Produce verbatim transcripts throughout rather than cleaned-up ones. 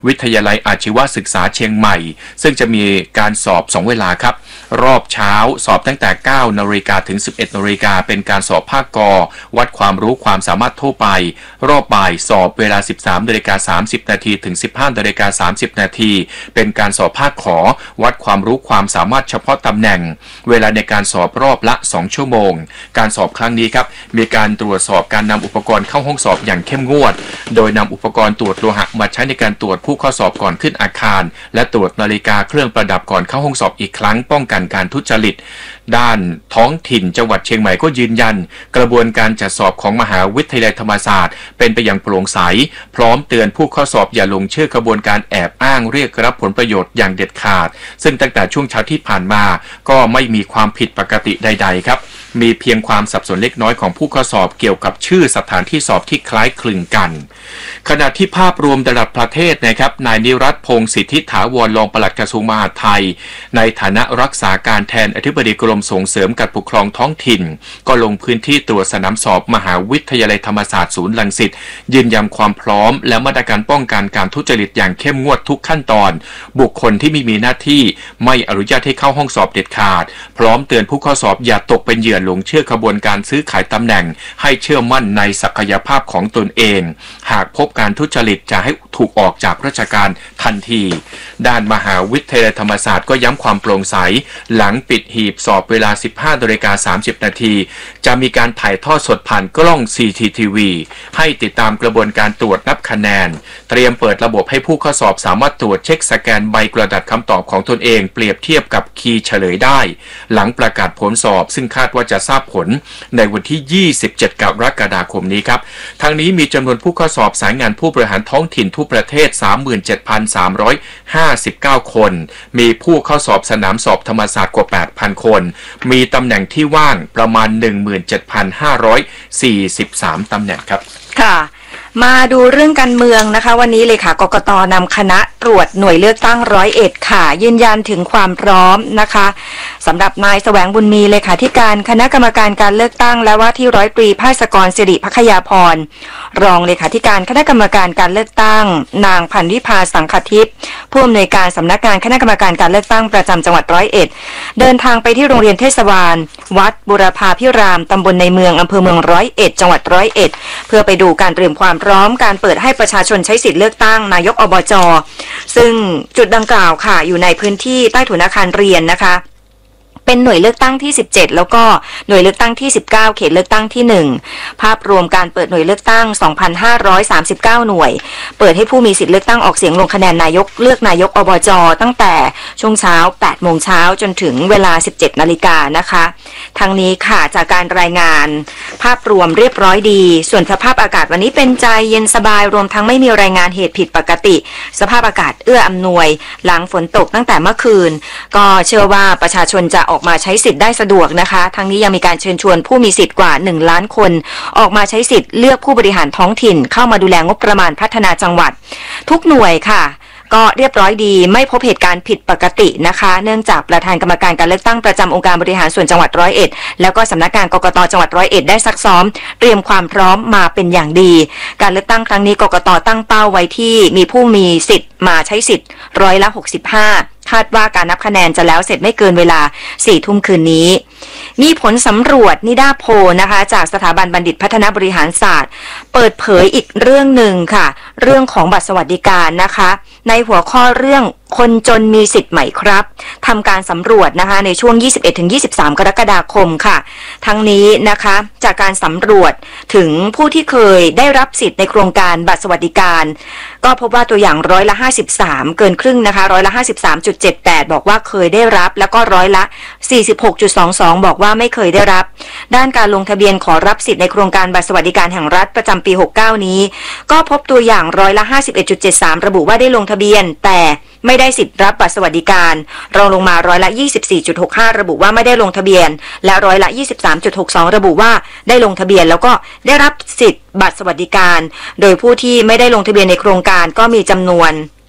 วิทยาลัยอาชีวศึกษาเชียงใหม่ซึ่งจะมีการสอบสองเวลาครับรอบเช้าสอบตั้งแต่เก้านาฬิกาถึงสิบเอ็ดนาฬิกาเป็นการสอบภาคกอวัดความรู้ความสามารถทั่วไปรอบบ่ายสอบเวลา สิบสามนาฬิกาสามสิบนาทีถึง สิบห้านาฬิกาสามสิบนาทีเป็นการสอบภาคขอวัดความรู้ความสามารถเฉพาะตำแหน่งเวลาในการสอบรอบละสองชั่วโมงการสอบครั้งนี้ครับมีการตรวจสอบการนำอุปกรณ์เข้าห้องสอบอย่างเข้มงวดโดยนำอุปกรณ์ตรวจโลหะมาใช้ในการตรวจผู้เข้าสอบก่อนขึ้นอาคารและตรวจนาฬิกาเครื่องประดับก่อนเข้าห้องสอบอีกครั้งป้องกันการทุจริตด้านท้องถิ่นจังหวัดเชียงใหม่ก็ยืนยันกระบวนการจัดสอบของมหาวิทยาลัยธรรมศาสตร์เป็นไปอย่างโปร่งใสพร้อมเตือนผู้เข้าสอบอย่าลงเชื่อกระบวนการแอบอ้างเรียกรับผลประโยชน์อย่างเด็ดขาดซึ่งตั้งแต่ช่วงเช้าที่ผ่านมาก็ไม่มีความผิดปกติใดๆครับมีเพียงความสับสนเล็กน้อยของผู้เข้าสอบเกี่ยวกับชื่อสถานที่สอบที่คล้ายคลึงกันขณะที่ภาพรวมระดับประเทศนะครับนายนิรัตน์พงศ์สิทธิถาวรรองปลัดกระทรวงมหาดไทยในฐานะรักษาการแทนอธิบดีกรมส่งเสริมการปกครองท้องถิ่นก็ลงพื้นที่ตรวจสนามสอบมหาวิทยาลัยธรรมศาสตร์ศูนย์รังสิตยืนยันความพร้อมและมาตรการป้องกันการทุจริตอย่างเข้มงวดทุกขั้นตอนบุคคลที่ไม่มีหน้าที่ไม่อนุญาตให้เข้าห้องสอบเด็ดขาดพร้อมเตือนผู้เข้าสอบอย่าตกเป็นเหยื่อหลงเชื่อกระบวนการซื้อขายตำแหน่งให้เชื่อมั่นในศักยภาพของตนเองหากพบการทุจริตจะให้ถูกออกจากราชการทันทีด้านมหาวิทยาลัยธรรมศาสตร์ก็ย้ำความโปร่งใสหลังปิดหีบสอบเวลา สิบห้านาฬิกาสามสิบนาทีจะมีการถ่ายทอดสดผ่านกล้อง ซี ที ที วี ให้ติดตามกระบวนการตรวจนับคะแนนเตรียมเปิดระบบให้ผู้เข้าสอบสามารถตรวจเช็คสแกนใบกระดาษคำตอบของตนเองเปรียบเทียบกับคีย์เฉลยได้หลังประกาศผลสอบซึ่งคาดว่าจะทราบผลในวันที่ยี่สิบเจ็ดกรกฎาคมนี้ครับทางนี้มีจำนวนผู้เข้าสอบสายงานผู้บริหารท้องถิ่นทั่วประเทศ สามหมื่นเจ็ดพันสามร้อยห้าสิบเก้า คนมีผู้เข้าสอบสนามสอบธรรมศาสตร์กว่า แปดพัน คนมีตำแหน่งที่ว่างประมาณ หนึ่งหมื่นเจ็ดพันห้าร้อยสี่สิบสาม ตำแหน่งครับค่ะมาดูเรื่องการเมืองนะคะวันนี้เลขากกต.นำคณะตรวจหน่วยเลือกตั้งร้อยเอ็ดค่ะยืนยันถึงความพร้อมนะคะสำหรับนายแสวงบุญมีเลขาธิการคณะกรรมการการเลือกตั้งและว่าที่ร้อยตรีภาสกรสิริภัคยาพรรองเลขาธิการคณะกรรมการการเลือกตั้งนางพันวิภาสังฆทิพย์ผู้อำนวยการสำนักงานคณะกรรมการการเลือกตั้งประจำจังหวัดร้อยเอ็ดเดินทางไปที่โรงเรียนเทศบาลวัดบุรพาพิรามตำบลในเมืองอำเภอเมืองร้อยเอ็ดจังหวัดร้อยเอ็ดเพื่อไปดูการเตรียมความพร้อมการเปิดให้ประชาชนใช้สิทธิเลือกตั้งนายกอบจ.ซึ่งจุดดังกล่าวค่ะอยู่ในพื้นที่ใต้ถุนอาคารเรียนนะคะเป็นหน่วยเลือกตั้งที่สิบเจ็ดแล้วก็หน่วยเลือกตั้งที่สิบเก้าเขตเลือกตั้งที่หนึ่งภาพรวมการเปิดหน่วยเลือกตั้ง สองพันห้าร้อยสามสิบเก้า หน่วยเปิดให้ผู้มีสิทธิเลือกตั้งออกเสียงลงคะแนนนายกเลือกนายกอบจ.ตั้งแต่ช่วงเช้า แปดโมงเช้าจนถึงเวลา สิบเจ็ดนาฬิกานะคะทั้งนี้ค่ะจากการรายงานภาพรวมเรียบร้อยดีส่วนสภาพอากาศวันนี้เป็นใจเย็นสบายรวมทั้งไม่มีรายงานเหตุผิดปกติสภาพอากาศเอื้ออำนวยหลังฝนตกตั้งแต่เมื่อคืนก็เชื่อว่าประชาชนจะออกมาใช้สิทธิ์ได้สะดวกนะคะทั้งนี้ยังมีการเชิญชวนผู้มีสิทธิ์กว่าหนึ่งล้านคนออกมาใช้สิทธิ์เลือกผู้บริหารท้องถิ่นเข้ามาดูแลงบประมาณพัฒนาจังหวัดทุกหน่วยค่ะก็เรียบร้อยดีไม่พบเหตุการณ์ผิดปกตินะคะเนื่องจากประธานกรรมการการเลือกตั้งประจำองค์การบริหารส่วนจังหวัดร้อยเอ็ดแล้วก็สำนักงานกกต.จังหวัดร้อยเอ็ดได้ซักซ้อมเตรียมความพร้อมมาเป็นอย่างดีการเลือกตั้งครั้งนี้กกต.ตั้งเป้าไว้ที่มีผู้มีสิทธิ์มาใช้สิทธิ์ร้อยละหกสิบห้าคาดว่าการนับคะแนนจะแล้วเสร็จไม่เกินเวลาสี่ทุ่มคืนนี้มีผลสำรวจนิดาโพลนะคะจากสถาบันบัณฑิตพัฒนาบริหารศาสตร์เปิดเผยอีกเรื่องหนึ่งค่ะเรื่องของบัตรสวัสดิการนะคะในหัวข้อเรื่องคนจนมีสิทธิ์ไหมครับทำการสำรวจนะคะในช่วง ยี่สิบเอ็ดถึงยี่สิบสาม กรกฎาคมค่ะทั้งนี้นะคะจากการสำรวจถึงผู้ที่เคยได้รับสิทธิ์ในโครงการบัตรสวัสดิการก็พบว่าตัวอย่างร้อยละห้าสิบสามเกินครึ่งนะคะร้อยละห้าสิบสามจุดเจ็ดแปดบอกว่าเคยได้รับแล้วก็ร้อยละสี่สิบหกจุดสองสองบอกว่าไม่เคยได้รับด้านการลงทะเบียนขอรับสิทธิ์ในโครงการบัตรสวัสดิการแห่งรัฐประจำปีหกสิบเก้านี้ก็พบตัวอย่างร้อยละ ห้าสิบเอ็ดจุดเจ็ดสาม ระบุว่าได้ลงทะเบียนแต่ไม่ได้สิทธิ์รับบัตรสวัสดิการรองลงมาร้อยละ ยี่สิบสี่จุดหกห้า ระบุว่าไม่ได้ลงทะเบียนและร้อยละ ยี่สิบสามจุดหกสอง ระบุว่าได้ลงทะเบียนแล้วก็ได้รับสิทธิ์บัตรสวัสดิการโดยผู้ที่ไม่ได้ลงทะเบียนในโครงการก็มีจำนวน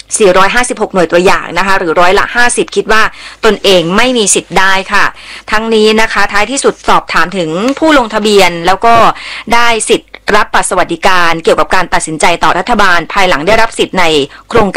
สี่ร้อยห้าสิบหก หน่วยตัวอย่างนะคะหรือร้อยละห้าสิบคิดว่าตนเองไม่มีสิทธิ์ได้ค่ะทั้งนี้นะคะท้ายที่สุดสอบถามถึงผู้ลงทะเบียนแล้วก็ได้สิทธิ์รับบัตรสวัสดิการเกี่ยวกับการตัดสินใจต่อรัฐบาลภายหลังได้รับสิทธิ์ในโครงการ